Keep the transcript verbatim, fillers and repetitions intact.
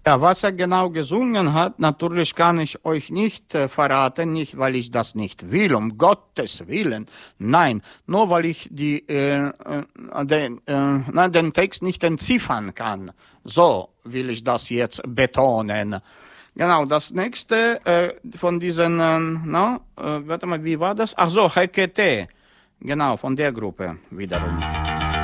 Ja, was er genau gesungen hat, natürlich kann ich euch nicht äh, verraten, nicht weil ich das nicht will, um Gottes Willen. Nein, nur weil ich die, äh, äh, den, äh, na, den Text nicht entziffern kann. So will ich das jetzt betonen. Genau, das nächste äh, von diesen, äh, na, äh, warte mal, wie war das? Ach so, Hekete. Genau, von der Gruppe wiederum.